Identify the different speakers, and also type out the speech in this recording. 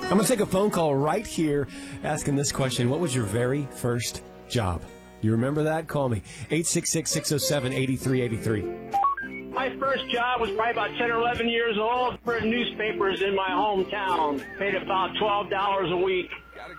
Speaker 1: I'm going to take a phone call right here asking this question. What was your very first job? You remember that? Call me. 866-607-8383.
Speaker 2: My first job was probably about 10 or 11 years old for newspapers in my hometown. Paid about $12 a week.